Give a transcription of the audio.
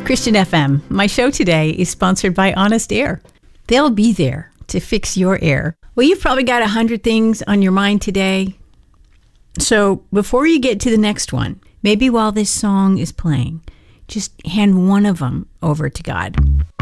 Christian FM. My show today is sponsored by Honest Air. They'll be there to fix your air. Well, you've probably got 100 things on your mind today. So before you get to the next one, maybe while this song is playing, just hand one of them over to God.